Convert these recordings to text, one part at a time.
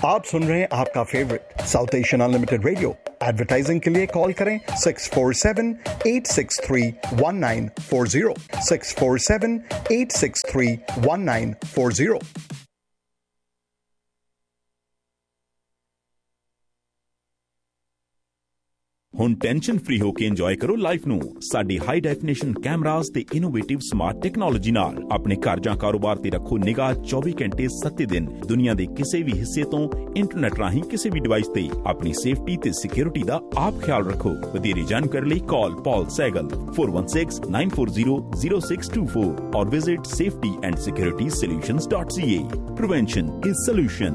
आप सुन रहे हैं आपका favourite south Asian unlimited radio. Advertising के लिए कॉल करें 647-863-1940 647-863-1940। ਹੁਣ ਟੈਨਸ਼ਨ ਫ੍ਰੀ ਹੋ ਕੇ ਇੰਜੋਏ ਕਰੋ ਲਾਈਫ ਨੂੰ ਸਾਡੀ ਹਾਈ ਡੈਫੀਨੇਸ਼ਨ ਕੈਮਰਾਜ਼ ਤੇ ਇਨੋਵੇਟਿਵ ਸਮਾਰਟ ਟੈਕਨੋਲੋਜੀ ਨਾਲ। ਆਪਣੇ ਘਰ ਜਾਂ ਕਾਰੋਬਾਰ ਤੇ ਰੱਖੋ ਨਿਗਾਹ 24 ਘੰਟੇ 7 ਦਿਨ ਦੁਨੀਆ ਦੇ ਕਿਸੇ ਵੀ ਹਿੱਸੇ ਤੋਂ ਇੰਟਰਨੈਟ ਰਾਹੀਂ ਕਿਸੇ ਵੀ ਡਿਵਾਈਸ ਤੇ। ਆਪਣੀ ਸੇਫਟੀ ਤੇ ਸਿਕਿਉਰਿਟੀ ਦਾ ਆਪ ਖਿਆਲ ਰੱਖੋ। ਵਧੇਰੇ ਜਾਣਕਾਰੀ ਲਈ ਕਾਲ Paul Sehgal 416-940-0624 or visit safetyandsecurity.solutions.ca. Prevention is solution.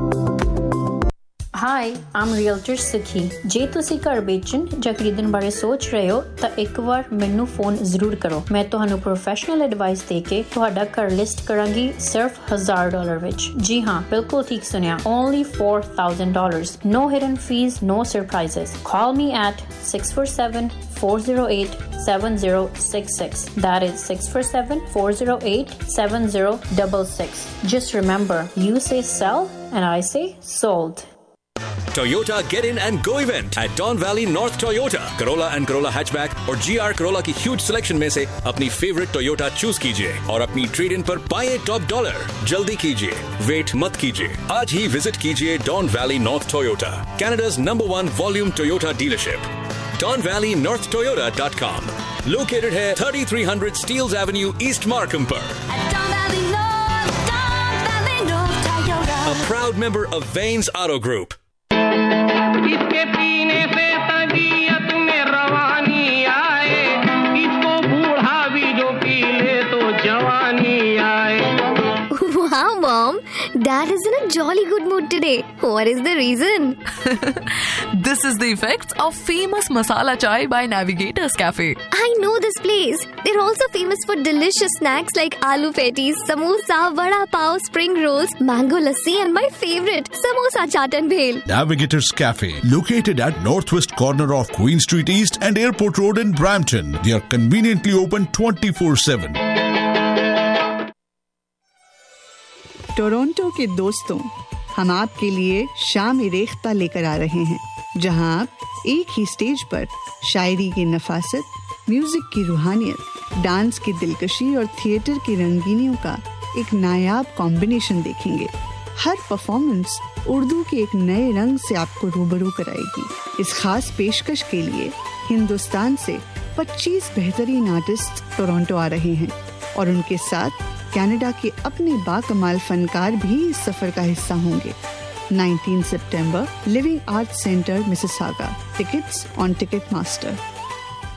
Hi, I'm Realtor Sukhi. ਜੇ ਤੁਸੀਂ ਘਰ ਵੇਚਣ ਜਾਂ ਖਰੀਦਣ ਬਾਰੇ ਸੋਚ ਰਹੇ ਹੋ ਤਾਂ ਇੱਕ ਵਾਰ ਮੈਨੂੰ ਫੋਨ ਜ਼ਰੂਰ ਕਰੋ। ਮੈਂ ਤੁਹਾਨੂੰ ਪ੍ਰੋਫੈਸ਼ਨਲ ਐਡਵਾਈਸ ਦੇ ਕੇ ਤੁਹਾਡਾ ਘਰ ਲਿਸਟ ਕਰਾਂਗੀ ਸਿਰਫ $1000 ਵਿੱਚ। ਜੀ ਹਾਂ, ਬਿਲਕੁਲ ਠੀਕ ਸੁਣਿਆ। Only $4,000. No hidden fees, no surprises. Call me at 647-408-7066. That is 647-408-7066. Just remember, you say sell and I say sold. Toyota Get In and Go event at Don Valley North Toyota. Corolla and Corolla hatchback और GR Corolla की huge selection में से अपनी favorite Toyota choose कीजिए और अपनी trade in पर पाए top dollar। जल्दी कीजिए, wait मत कीजिए। आज ही visit कीजिए Don Valley North Toyota, Canada's #1 volume Toyota dealership. DonValleyNorthToyota.com. Located है 3300 Steeles Avenue, East Markham पर। Don Valley North Toyota. A proud member of Vanes Auto Group. इसके पीने से तबीयत में रवानी आए, इसको बूढ़ा भी जो पी ले तो जवानी आए। Wow, Mom, Dad is in a jolly good mood today. What is the reason? This is the effects of famous masala chai by Navigators Cafe. I know this place. They're also famous for delicious snacks like aloo patties, samosa, vada pav, spring rolls, mango lassi, and my favorite, samosa chaat and bhel. Navigators Cafe, located at northwest corner of Queen Street East and Airport Road in Brampton. They are conveniently open 24/7. Toronto के दोस्तों, हम आपके लिए शाम-ए रेख्ता लेकर आ रहे हैं, जहां आप एक ही स्टेज पर शायरी की नफासत, म्यूजिक की रूहानियत, डांस की दिलकशी और थिएटर की रंगीनियों का एक नायाब कॉम्बिनेशन देखेंगे। हर परफॉर्मेंस उर्दू के एक नए रंग से आपको रूबरू कराएगी। इस खास पेशकश के लिए हिंदुस्तान से 25 बेहतरीन आर्टिस्ट टोरंटो आ रहे हैं और उनके साथ कनाडा के अपने बाकमाल फनकार भी इस सफर का हिस्सा होंगे। 19 सितंबर, living art centre, Mississauga. Tickets on ticket master.